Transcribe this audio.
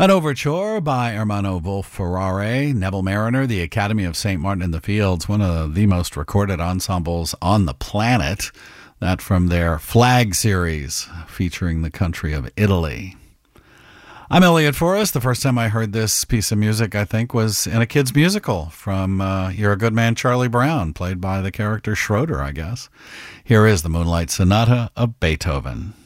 An overture by Ermanno Wolf-Ferrari, Neville Mariner, the Academy of St. Martin in the Fields, one of the most recorded ensembles on the planet. That from their Flag series, featuring the country of Italy. I'm Elliot Forrest. The first time I heard this piece of music, I think, was in a kid's musical from You're a Good Man, Charlie Brown, played by the character Schroeder, I guess. Here is the Moonlight Sonata of Beethoven.